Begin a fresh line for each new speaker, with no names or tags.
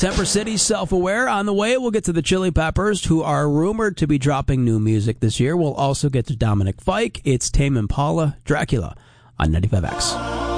Temper City, Self-Aware. On the way, we'll get to the Chili Peppers, who are rumored to be dropping new music this year. We'll also get to Dominic Fike. It's Tame Impala, Dracula on 95X.